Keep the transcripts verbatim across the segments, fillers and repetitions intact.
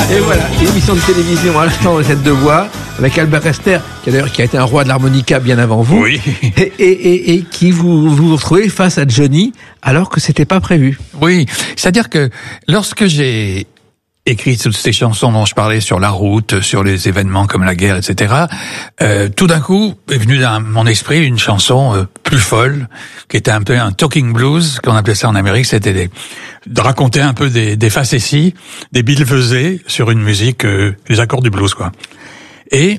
Et voilà, l'émission de télévision à l'instant de Tête de Bois, avec Albert Rester, qui a d'ailleurs qui a été un roi de l'harmonica bien avant vous. Oui. Et, et, et, et qui vous, vous vous retrouvez face à Johnny, alors que c'était pas prévu. Oui. C'est-à-dire que lorsque j'ai écrit toutes ces chansons dont je parlais sur la route, sur les événements comme la guerre, et cetera, euh, tout d'un coup est venue dans mon esprit une chanson euh, plus folle, qui était un peu un talking blues, qu'on appelait ça en Amérique, c'était des, de raconter un peu des, des facéties, des billevesées sur une musique, euh, les accords du blues, quoi. Et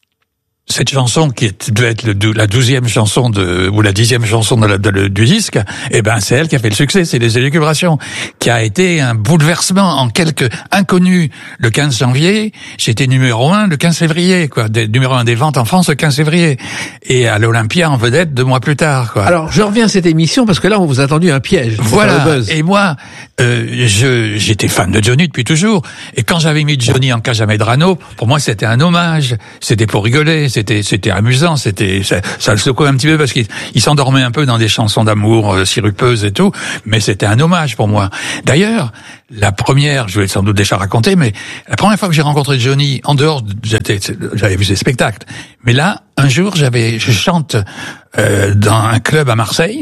cette chanson, qui est, devait être le, la douzième chanson de, ou la dixième chanson de la, de, de, du disque, eh ben, c'est elle qui a fait le succès, c'est Les Élucubrations, qui a été un bouleversement en quelques inconnus le quinze janvier. J'étais numéro un le quinze février, quoi. Des, numéro un des ventes en France le quinze février. Et à l'Olympia en vedette deux mois plus tard, quoi. Alors, je reviens à cette émission parce que là, on vous a tendu un piège. Voilà. Et moi, euh, je, j'étais fan de Johnny depuis toujours. Et quand j'avais mis Johnny en cage à Medrano, pour moi, c'était un hommage. C'était pour rigoler. C'était, c'était amusant, c'était, ça, ça le secouait un petit peu parce qu'il il s'endormait un peu dans des chansons d'amour euh, sirupeuses et tout, mais c'était un hommage pour moi. D'ailleurs, la première, je vais sans doute déjà raconter, mais la première fois que j'ai rencontré Johnny, en dehors, j'étais, j'avais vu ses spectacles, mais là, un jour, j'avais, je chante euh, dans un club à Marseille.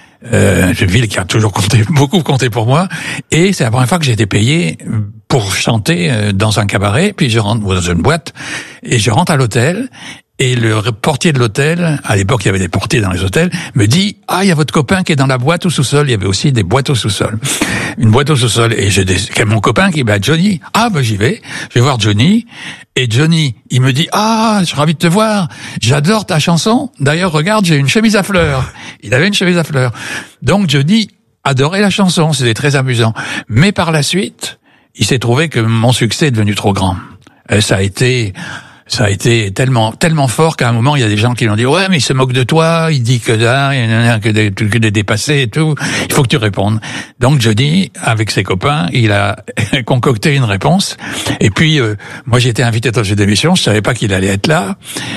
Euh, une ville qui a toujours compté, beaucoup compté pour moi, et c'est la première fois que j'ai été payé pour chanter dans un cabaret, puis je rentre dans une boîte, et je rentre à l'hôtel, et le portier de l'hôtel, à l'époque il y avait des portiers dans les hôtels, me dit « Ah, il y a votre copain qui est dans la boîte au sous-sol ». Il y avait aussi des boîtes au sous-sol. Une boîte au sous-sol. Et j'ai des, mon copain qui dit bah, « Johnny ». Ah, bah j'y vais. Je vais voir Johnny. Et Johnny, il me dit « Ah, je suis ravi de te voir. J'adore ta chanson. D'ailleurs, regarde, j'ai une chemise à fleurs ». Il avait une chemise à fleurs. Donc Johnny adorait la chanson. C'était très amusant. Mais par la suite, il s'est trouvé que mon succès est devenu trop grand. Et ça a été... Ça a été tellement tellement fort qu'à un moment il y a des gens qui l'ont dit ouais mais il se moque de toi, il dit que là il y en a que des que des dépassés et tout, il faut que tu répondes. Donc Johnny avec ses copains il a concocté une réponse et puis euh, moi j'ai été invité dans une émission, je savais pas qu'il allait être là.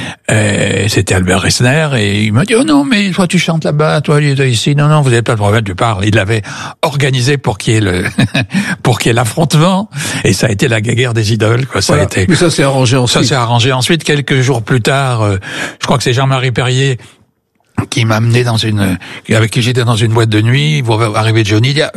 Euh, c'était Albert Ressner et il m'a dit oh non mais toi tu chantes là-bas, toi tu es ici, non non vous n'avez pas de problème, tu parles. Il l'avait organisé pour qu'il y ait le pour qu'il y ait l'affrontement et ça a été la guerre des idoles quoi. Ça voilà. a été. Mais ça s'est arrangé ensuite. Ça s'est arrangé. Ensuite, quelques jours plus tard, euh, je crois que c'est Jean-Marie Perrier qui m'a amené dans une, avec qui j'étais dans une boîte de nuit. Vous arrivez Johnny, il,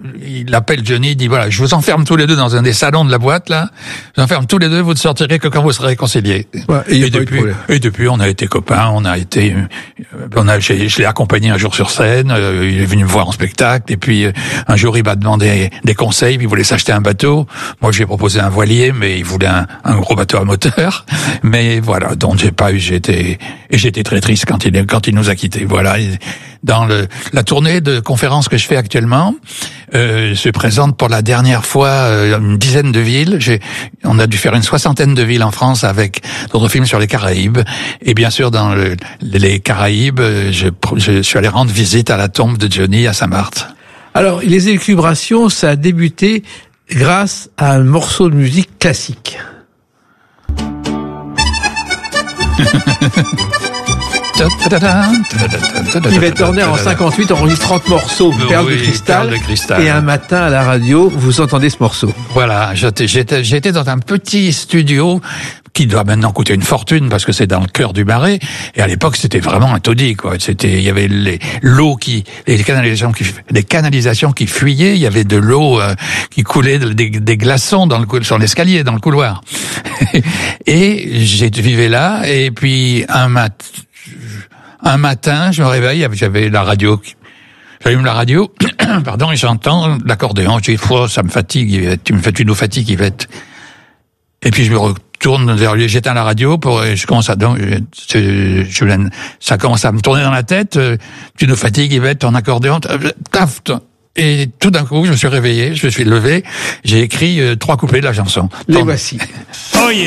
il appelle Johnny, il dit voilà, je vous enferme tous les deux dans un des salons de la boîte là. Je vous enferme tous les deux, vous ne sortirez que quand vous serez réconciliés. Ouais, et, et depuis, et depuis, on a été copains, on a été, on a, je, je l'ai accompagné un jour sur scène. Euh, il est venu me voir en spectacle. Et puis euh, un jour, il m'a demandé des conseils. Il voulait s'acheter un bateau. Moi, je lui ai proposé un voilier, mais il voulait un, un gros bateau à moteur. Mais voilà, donc j'ai pas eu, j'étais, et j'étais très triste quand il, quand il nous a quittés. Voilà. Dans le, la tournée de conférences que je fais actuellement, euh, se présente pour la dernière fois euh, une dizaine de villes. J'ai, on a dû faire une soixantaine de villes en France avec d'autres films sur les Caraïbes. Et bien sûr, dans le, les Caraïbes, je, je suis allé rendre visite à la tombe de Johnny à Saint-Marthe. Alors, les Élucubrations, ça a débuté grâce à un morceau de musique classique. Yvette Horner en cinquante-huit enregistre trente morceaux, Perles oui, de cristal, Perle de cristal. Et un matin à la radio, vous entendez ce morceau. Voilà, j'étais, j'étais, j'étais dans un petit studio qui doit maintenant coûter une fortune parce que c'est dans le cœur du Marais. Et à l'époque, c'était vraiment un taudis, quoi. C'était, il y avait les, l'eau qui, les canalisations qui, les canalisations qui fuyaient. Il y avait de l'eau euh, qui coulait, des, des glaçons dans le, sur l'escalier, dans le couloir. Et j'ai vivé là. Et puis un matin. Un matin, je me réveille, j'avais la radio, j'allume la radio, pardon, et j'entends l'accordéon. Je dis, oh, ça me fatigue, Yvette, tu me fais, tu nous fatigues, Yvette. Et puis je me retourne vers lui, j'éteins la radio pour, je commence à, je, je, ça commence à me tourner dans la tête. Tu nous fatigues, Yvette, ton accordéon, taf. Et tout d'un coup, je me suis réveillé, je me suis levé, j'ai écrit euh, trois couplets de la chanson. Les voici. Oh yeah.